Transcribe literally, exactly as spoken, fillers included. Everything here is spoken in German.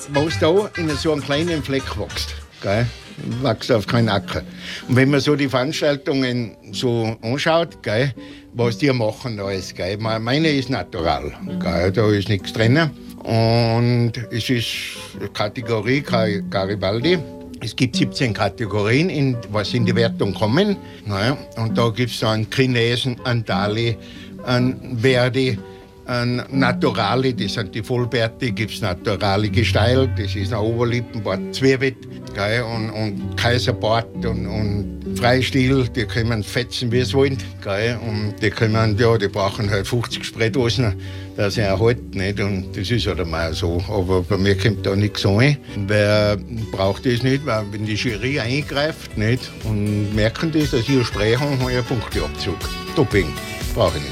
was da in so einem kleinen Fleck wächst. Gell? Wächst auf keinen Acker. Und wenn man so die Veranstaltungen so anschaut, gell, was die machen alles, gell, meine ist natural, gell, da ist nichts drin. Und es ist Kategorie Garibaldi. Es gibt siebzehn Kategorien, in, was in die Wertung kommen. Naja, und da gibt es dann Chinesen, einen Dali, einen Verdi, einen Naturali, das sind die Vollbärte, gibt es Naturali Gesteil, das ist ein Oberlippenbart, Zwiebelt, gell, und, und Kaiserbart und, und Freistil, die können fetzen, wie sie wollen. Gell, und die, können, ja, die brauchen halt fünfzig Spraydosen, dass sie erhalten. Nicht? Und das ist halt einmal so. Aber bei mir kommt da nichts an. Wer braucht das nicht, weil wenn die Jury eingreift nicht, und merken das, dass ich ein Spray habe, habe ich einen Punkteabzug. Doping brauche ich nicht.